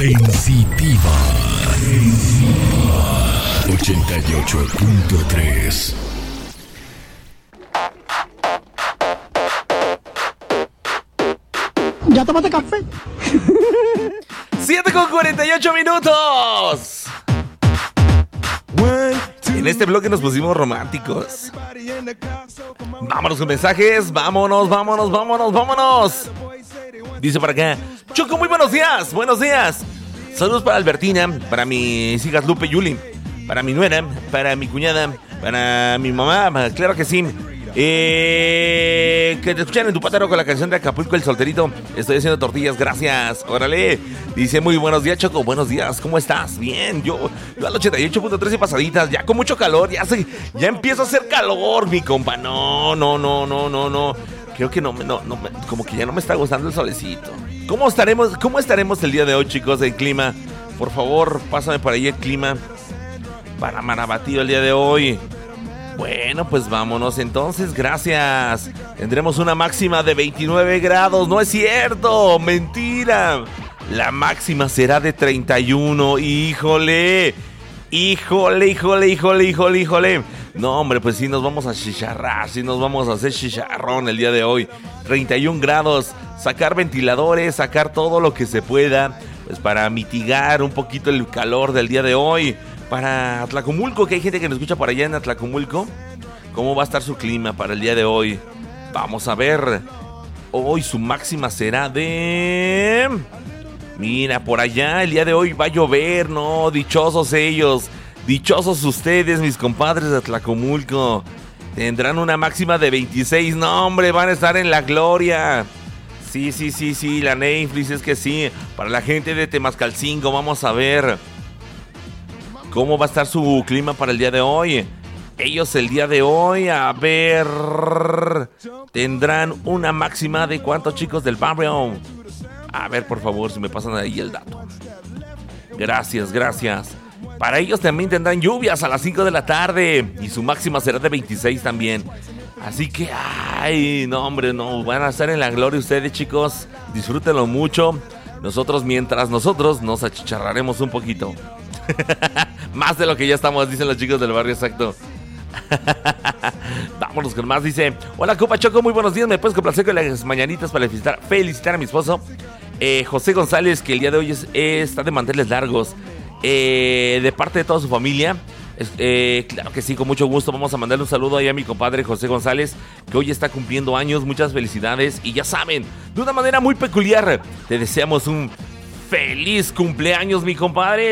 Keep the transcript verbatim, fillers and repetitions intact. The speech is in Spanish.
Sensitiva. ochenta y ocho punto tres. ¿Ya tomaste café? siete con cuarenta y ocho minutos. En este bloque nos pusimos románticos. Vámonos con mensajes. Vámonos, vámonos, vámonos, vámonos. Dice para acá: Choco, muy buenos días. Buenos días. Saludos para Albertina, para mis hijas Lupe y Yuli, para mi nuera, para mi cuñada, para mi mamá. Claro que sí. Eh, que te escuchan en tu pátaro con la canción de Acapulco, el solterito. Estoy haciendo tortillas, gracias. Órale. Dice: muy buenos días, Choco. Buenos días, ¿cómo estás? Bien, yo, yo al ochenta y ocho punto tres y pasaditas, ya con mucho calor. Ya, se, ya empieza a hacer calor, mi compa. No, no, no, no, no, no. Creo que no, no, no, como que ya no me está gustando el solecito. ¿Cómo estaremos, cómo estaremos el día de hoy, chicos, el clima? Por favor, pásame por ahí el clima para Marabatío el día de hoy. Bueno, pues vámonos entonces, gracias. Tendremos una máxima de veintinueve grados. No es cierto, mentira. La máxima será de treinta y uno. Híjole, híjole, híjole, híjole, híjole, híjole. No, hombre, pues sí nos vamos a chicharrar, sí nos vamos a hacer chicharrón el día de hoy. treinta y un grados, sacar ventiladores, sacar todo lo que se pueda, pues para mitigar un poquito el calor del día de hoy. Para Atlacomulco, que hay gente que nos escucha por allá en Atlacomulco, ¿cómo va a estar su clima para el día de hoy? Vamos a ver. Hoy su máxima será de... Mira, por allá el día de hoy va a llover, ¿no? Dichosos ellos, dichosos ustedes, mis compadres de Atlacomulco. Tendrán una máxima de veintiséis. No, hombre, van a estar en la gloria. Sí, sí, sí, sí, la Netflix es que sí. Para la gente de Temascalcingo, vamos a ver cómo va a estar su clima para el día de hoy. Ellos el día de hoy, a ver, tendrán una máxima de ¿cuántos, chicos del barrio? A ver, por favor, si me pasan ahí el dato. Gracias, gracias. Para ellos también tendrán lluvias a las cinco de la tarde y su máxima será de veintiséis también. Así que, ay, no, hombre, no, van a estar en la gloria ustedes, chicos. Disfrútenlo mucho. Nosotros, mientras nosotros nos achicharraremos un poquito. Más de lo que ya estamos, dicen los chicos del barrio, exacto. Vámonos con más, dice: hola, Copa Choco, muy buenos días. ¿Me puedes complacer con las mañanitas para felicitar, felicitar a mi esposo eh, José González, que el día de hoy es, eh, está de manteles largos, eh, de parte de toda su familia? Eh, claro que sí, con mucho gusto. Vamos a mandarle un saludo ahí a mi compadre José González, que hoy está cumpliendo años. Muchas felicidades. Y ya saben, de una manera muy peculiar, te deseamos un feliz cumpleaños, mi compadre.